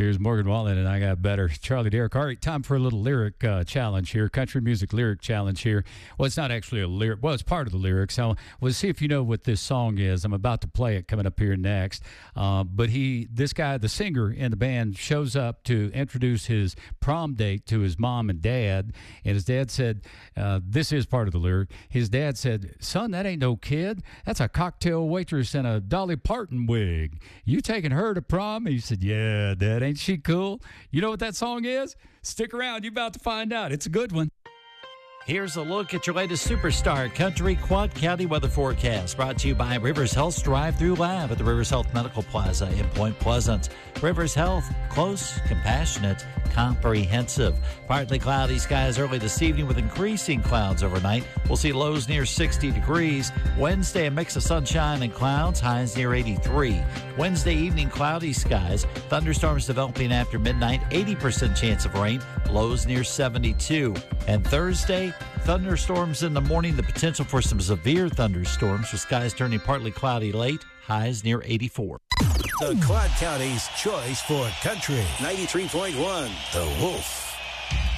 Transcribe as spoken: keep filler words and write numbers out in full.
Here's Morgan Wallen and I Got Better. Charlie Derrick. All right, time for a little lyric uh, challenge here, country music lyric challenge here. Well, it's not actually a lyric. Well, it's part of the lyrics. So we'll see if you know what this song is. I'm about to play it coming up here next. Uh, but he, this guy, the singer in the band, shows up to introduce his prom date to his mom and dad. And his dad said, uh, this is part of the lyric. His dad said, son, that ain't no kid. That's a cocktail waitress in a Dolly Parton wig. You taking her to prom? And he said, yeah, Dad, ain't she cool? You know what that song is? Stick around. You're about to find out. It's a good one. Here's a look at your latest Superstar Country Quad County weather forecast, brought to you by Rivers Health's Drive-Thru Lab at the Rivers Health Medical Plaza in Point Pleasant. Rivers Health, close, compassionate, comprehensive. Partly cloudy skies early this evening with increasing clouds overnight. We'll see lows near sixty degrees. Wednesday, a mix of sunshine and clouds, highs near eighty-three. Wednesday evening, cloudy skies. Thunderstorms developing after midnight, eighty percent chance of rain, lows near seventy-two. And Thursday, thunderstorms in the morning, the potential for some severe thunderstorms with skies turning partly cloudy late, highs near eighty-four. The Quad County's choice for country. ninety-three point one, The Wolf.